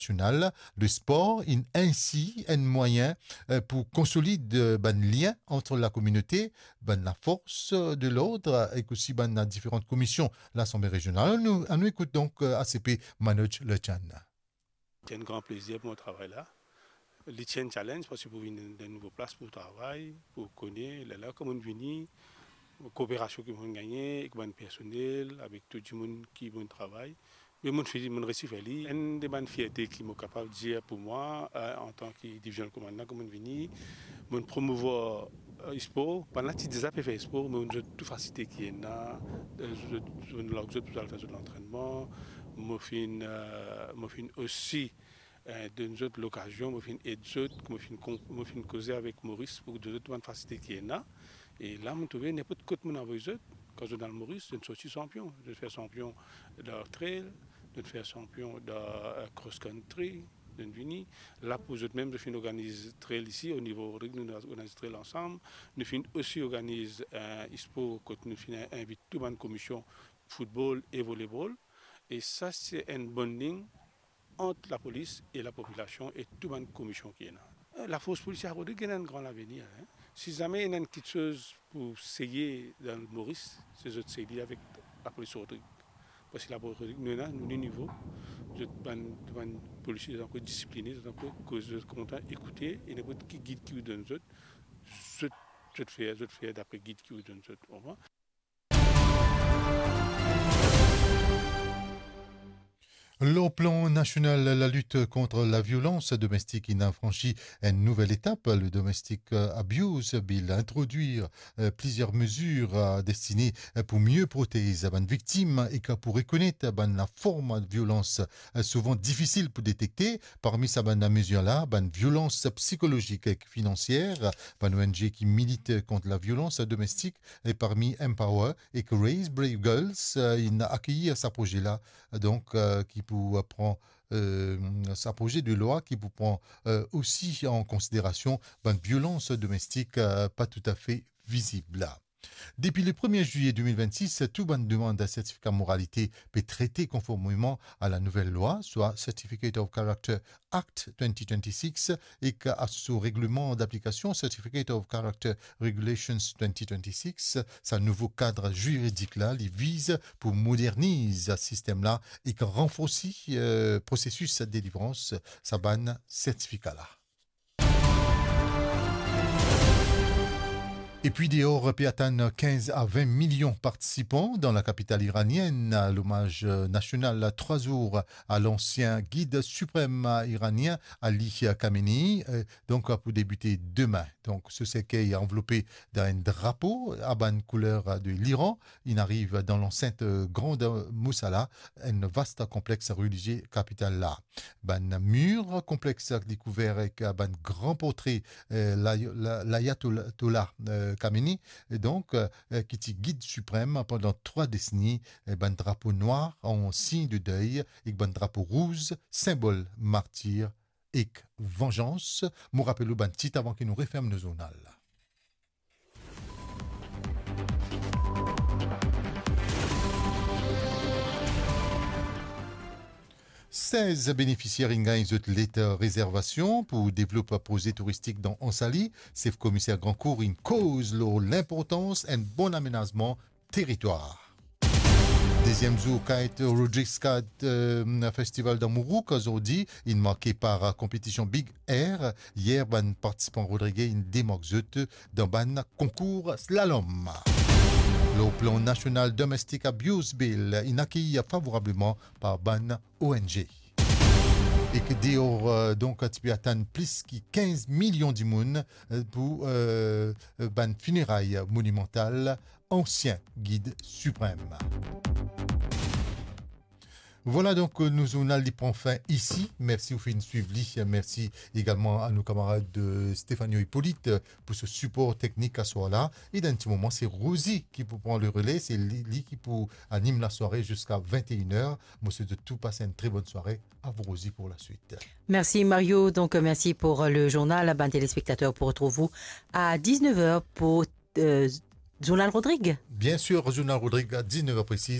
national, le sport est ainsi un moyen pour consolider ben lien entre la communauté, ben la force de l'ordre et aussi ben la différentes commissions de l'Assemblée régionale. Nous écoute donc ACP Manoj Lechan. C'est un grand plaisir pour mon travail là. Le challenge parce que pour une nouvelle place pour le travail, pour connaître là comment venir, coopération qui vont gagner, avec le personnel, avec tout le monde qui vont travailler. Mais mon récit fait une des bonnes fiertés qui m'est capable de dire pour moi en tant que division commandant comment venir, mon promouvoir sport, pendant que tu déjà fait sport, mais on a toute facilité qui est là, on a faire de l'entraînement, moi fin aussi d'une autre l'occasion, moi fin causer avec Maurice pour de autres bonnes facilités qui est là. Et là, je trouve n'importe quoi mon envoyé quand je suis dans le Maurice, je suis champion. Je suis champion de trail, je suis champion de cross-country, de Vini. Là, pour eux même, je suis organisé trail ici, au niveau règle, nous organisons trail ensemble. Nous finissons aussi organiser sport, quand nous finissons inviter toute une commission football et volleyball. Et ça, c'est une bonne ligne entre la police et la population et toute une commission qui est là. La force policière a un grand avenir. Hein. Si jamais il y a une petite chose pour essayer dans le Maurice, c'est de essayer avec la police Rodrigue. Parce que la police Rodrigue, nous avons un niveau, les policiers sont encore disciplinés, sont encore contents d'écouter, et n'importe qui guide qui vous donne autres, je te fais d'après guide qui vous donne autres. Le plan national, la lutte contre la violence domestique, il a franchi une nouvelle étape. Le Domestic Abuse Bill introduire plusieurs mesures destinées pour mieux protéger les victimes et pour reconnaître la forme de violence souvent difficile pour détecter. Parmi ces mesures-là, violence psychologique et financière, une ONG qui milite contre la violence domestique et parmi Empower et Raise Brave Girls, il a accueilli ce projet-là, donc qui prend sa projet de loi qui prend aussi en considération une violence domestique pas tout à fait visible. Depuis le 1er juillet 2026, toute bonne demande de certificat de moralité peut traiter conformément à la nouvelle loi, soit Certificate of Character Act 2026 et à ce règlement d'application Certificate of Character Regulations 2026. Ce nouveau cadre juridique-là, il vise pour moderniser ce système-là et renforcer le processus de délivrance, ça banne certificat-là. Et puis dehors, peut atteindre 15 à 20 millions de participants dans la capitale iranienne. L'hommage national à 3 jours à l'ancien guide suprême iranien Ali Khamenei, donc pour débuter demain. Donc ce séquai est enveloppé d'un drapeau à bonne couleur de l'Iran. Il arrive dans l'enceinte grande Moussala, un vaste complexe religieux capitale là. Un mur complexe découvert avec un grand portrait l'ayatollah Khamenei, donc qui était guide suprême pendant 3 décennies, un drapeau noir en signe de deuil et un drapeau rouge, symbole martyr et vengeance. Nous rappelons un petit avant que nous referme nos journal. « 16 bénéficiaires ont gagné une lettre de réservation pour développer un projet touristique dans Ansali. C'est le commissaire Grandcourt une cause l'importance d'un bon aménagement territoire. Deuxième jour, Kite Rodrigues Festival d'Amourou, qu'aujourd'hui, il marqué par la compétition Big Air. Hier, un participant Rodriguez, une démarque dans un concours slalom. Le plan national Domestic Abuse Bill est accueilli favorablement par ban ONG. Et que dehors, donc, tu peux atteindre plus que 15 millions d'immunes pour ban funérailles monumentales, ancien guide suprême. Voilà donc nous on prend fin ici. Merci au fin de suivre. Merci également à nos camarades de Stéphanie Hippolyte pour ce support technique à ce soir-là. Et dans un petit moment, c'est Rosie qui peut prendre le relais. C'est Lily qui peut anime la soirée jusqu'à 21h. Monsieur de tout passer une très bonne soirée. À vous Rosie pour la suite. Merci Mario. Donc merci pour le journal. Ben, téléspectateurs pour retrouver à 19h pour Journal Rodrigue. Bien sûr, Journal Rodrigue à 19h précise.